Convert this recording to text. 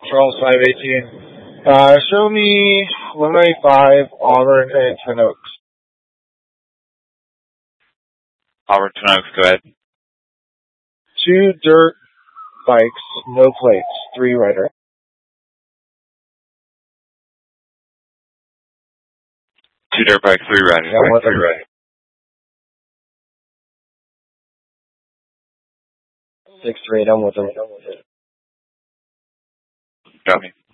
Charles 518. Show me 195 Auburn and Twin Oaks. Auburn, Twin Oaks, go ahead. 2 dirt bikes, no plates, 3 rider. 2 dirt bikes, 3 riders. Yeah, 3 rider. 6-3, I'm with them. Copy.